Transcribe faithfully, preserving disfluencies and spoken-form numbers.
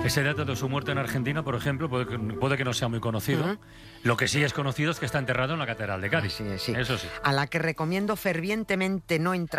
Ese dato de su muerte en Argentina, por ejemplo, puede que, puede que no sea muy conocido. Uh-huh. Lo que sí es conocido es que está enterrado en la Catedral de Cádiz. Sí, sí. Eso sí. A la que recomiendo fervientemente no entrar